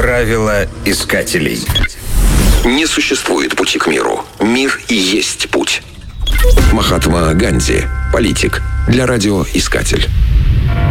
Правила искателей. Не существует пути к миру. Мир и есть путь. Махатма Ганди, политик, для радиоискатель.